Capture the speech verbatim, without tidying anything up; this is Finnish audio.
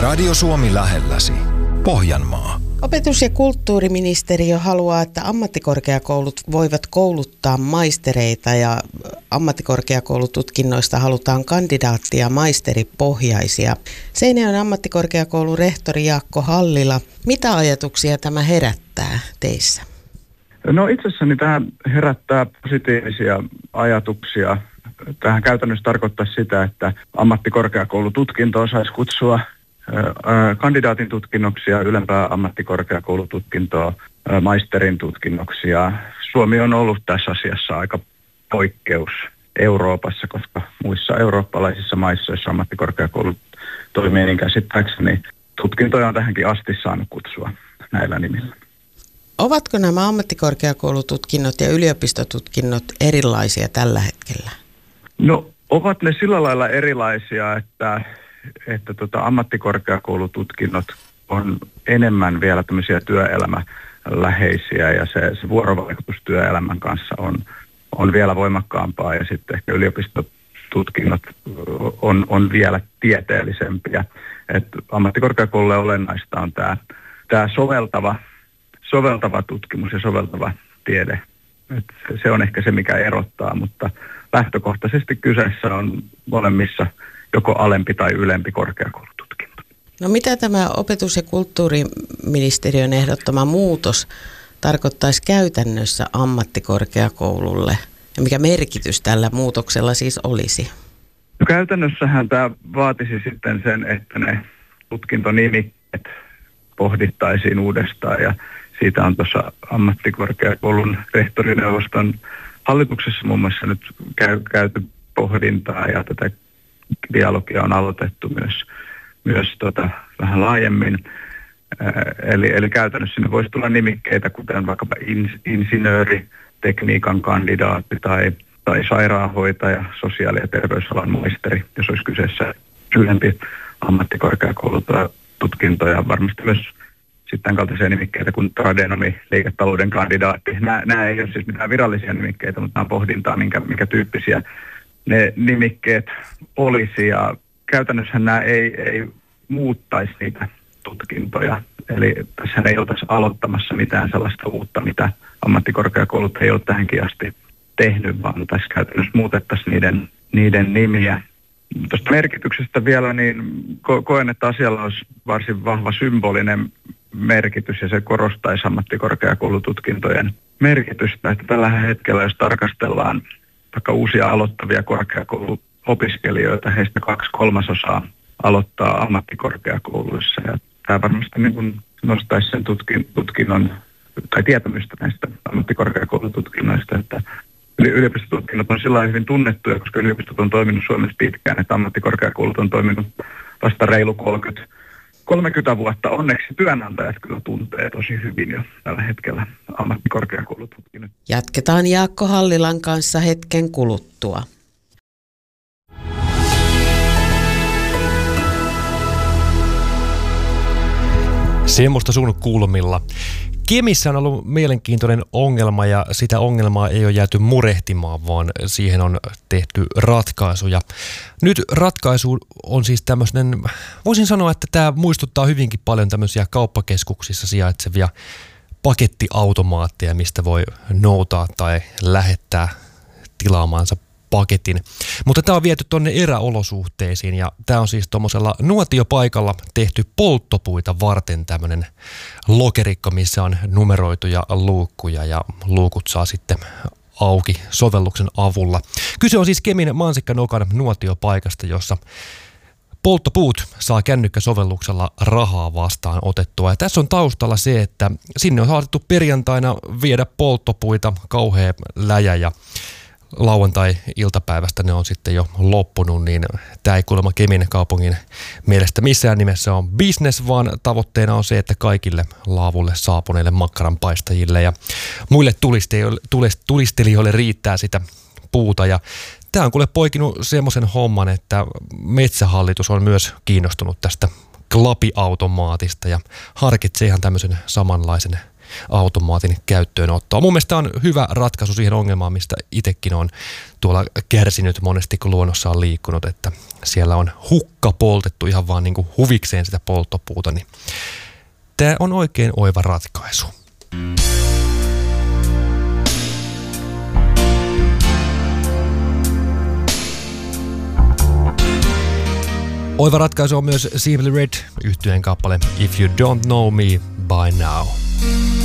Radio Suomi lähelläsi. Pohjanmaa. Opetus- ja kulttuuriministeriö haluaa, että ammattikorkeakoulut voivat kouluttaa maistereita ja ammattikorkeakoulututkinnoista halutaan kandidaatti- ja maisteripohjaisia. Seinäjoen ammattikorkeakoulun rehtori Jaakko Hallila, mitä ajatuksia tämä herättää teissä? No itse asiassa tämä herättää positiivisia ajatuksia. Tämähän käytännössä tarkoittaa sitä, että ammattikorkeakoulututkintoa saisi kutsua kandidaatin tutkinnoksia, ylempää ammattikorkeakoulututkintoa, maisterin tutkinnoksia. Suomi on ollut tässä asiassa aika poikkeus Euroopassa, koska muissa eurooppalaisissa maissa, joissa ammattikorkeakoulut toimii, niin käsittääkseni tutkintoja on tähänkin asti saanut kutsua näillä nimillä. Ovatko nämä ammattikorkeakoulututkinnot ja yliopistotutkinnot erilaisia tällä hetkellä? No ovat ne sillä lailla erilaisia, että että tota, ammattikorkeakoulututkinnot on enemmän vielä tämmöisiä työelämäläheisiä ja se, se vuorovaikutus työelämän kanssa on, on vielä voimakkaampaa ja sitten ehkä yliopistotutkinnot on, on vielä tieteellisempiä. Et ammattikorkeakoululle olennaista on tämä, tämä soveltava, soveltava tutkimus ja soveltava tiede. Et se, se on ehkä se, mikä erottaa, mutta lähtökohtaisesti kyseessä on molemmissa joko alempi tai ylempi korkeakoulututkinto. No mitä tämä opetus- ja kulttuuriministeriön ehdottama muutos tarkoittaisi käytännössä ammattikorkeakoululle? Ja mikä merkitys tällä muutoksella siis olisi? No käytännössähän tämä vaatisi sitten sen, että ne tutkintonimikkeet pohdittaisiin uudestaan. Ja siitä on tuossa ammattikorkeakoulun rehtorineuvoston hallituksessa muun muassa nyt käy, käyty pohdintaa ja tätä dialogia on aloitettu myös, myös tota, vähän laajemmin. Eli, eli käytännössä ne voisi tulla nimikkeitä, kuten vaikkapa ins, insinööri, tekniikan kandidaatti tai, tai sairaanhoitaja, sosiaali- ja terveysalan maisteri, jos olisi kyseessä ylempi ammattikorkeakoulututkinto ja varmasti myös sitten kaltaisia nimikkeitä kuin tradenomi, liiketalouden kandidaatti. Nämä, nämä ei ole siis mitään virallisia nimikkeitä, mutta nämä on pohdintaa, minkä, minkä tyyppisiä ne nimikkeet olisi ja käytännössä nämä ei, ei muuttaisi niitä tutkintoja. Eli tässä ei oltaisi aloittamassa mitään sellaista uutta, mitä ammattikorkeakoulut ei ole tähänkin asti tehnyt, vaan tässä käytännössä muutettaisiin niiden, niiden nimiä. Tuosta merkityksestä vielä, niin ko- koen, että asialla olisi varsin vahva symbolinen merkitys ja se korostaisi ammattikorkeakoulututkintojen merkitystä, että tällä hetkellä, jos tarkastellaan vaikka uusia aloittavia korkeakouluopiskelijoita, heistä kaksi kolmasosaa aloittaa ammattikorkeakouluissa. Ja tämä varmasti niin kuin nostaisi sen tutkin, tutkinnon tai tietämystä näistä ammattikorkeakoulututkinnoista, että yliopistotutkinnot on sillä hyvin tunnettuja, koska yliopistot on toiminut Suomessa pitkään, että ammattikorkeakoulut on toiminut vasta reilu kolmekymmentä, kolmekymmentä vuotta. Onneksi työnantajat kyllä tuntee tosi hyvin jo tällä hetkellä ammattikorkeakoulututkinnot. Jatketaan Jaakko Hallilan kanssa hetken kuluttua. Semmoista sun kulmilla. Kemissä on ollut mielenkiintoinen ongelma ja sitä ongelmaa ei ole jääty murehtimaan, vaan siihen on tehty ratkaisuja. Nyt ratkaisu on siis tämmöinen, voisin sanoa, että tämä muistuttaa hyvinkin paljon tämmöisiä kauppakeskuksissa sijaitsevia pakettiautomaatteja, mistä voi noutaa tai lähettää tilaamaansa paketin. Mutta tämä on viety tuonne eräolosuhteisiin ja tämä on siis tuommoisella nuotiopaikalla tehty polttopuita varten tämmöinen lokerikko, missä on numeroituja luukkuja ja luukut saa sitten auki sovelluksen avulla. Kyse on siis Kemin Mansikkanokan nuotiopaikasta, jossa polttopuut saa kännykkäsovelluksella rahaa vastaan otettua. Ja tässä on taustalla se, että sinne on saatettu perjantaina viedä polttopuita kauhea läjä ja lauantai-iltapäivästä ne on sitten jo loppunut, niin tämä ei kuulemma Kemin kaupungin mielestä missään nimessä on business, vaan tavoitteena on se, että kaikille laavulle saapuneille makkaranpaistajille ja muille tulistelijoille riittää sitä puuta. Ja tämä on kuule poikinut semmoisen homman, että Metsähallitus on myös kiinnostunut tästä klapiautomaatista ja harkitsee ihan tämmöisen samanlaisen automaatin käyttöönottoa. Mun mielestä on hyvä ratkaisu siihen ongelmaan, mistä itsekin on tuolla kärsinyt monesti, kun luonnossa on liikkunut, että siellä on hukka poltettu ihan vaan niin kuin huvikseen sitä polttopuuta, niin tämä on oikein oiva ratkaisu. Oiva ratkaisu on myös Simply Red -yhtyeen kappale If You Don't Know Me By Now.